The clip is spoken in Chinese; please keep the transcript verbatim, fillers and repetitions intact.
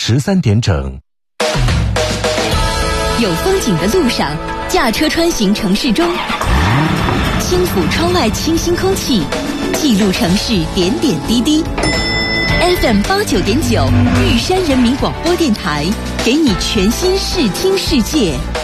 十三点整。 有风景的路上，驾车穿行城市中，轻抚窗外清新空气，记录城市点点滴滴。F M 八九点九，玉山人民广播电台，给你全新视听世界。